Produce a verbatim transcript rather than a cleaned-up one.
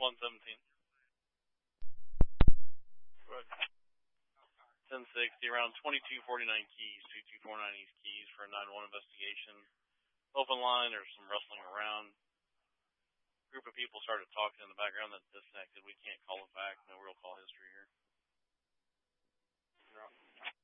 one seventeen. Right. ten sixty, around twenty-two forty-nine Keys, two two four nine East Keys for a nine one investigation. Open line, there's some rustling around. Group of people started talking in the background that disconnected. We can't call it back. No real call history here.